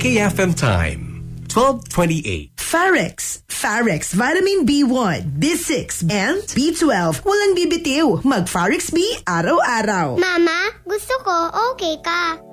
KFM time, 12:28. Farex Vitamin B1, B6, and B12. Walang bibitiw. Mag Farex B araw-araw. Mama, gusto ko okay ka.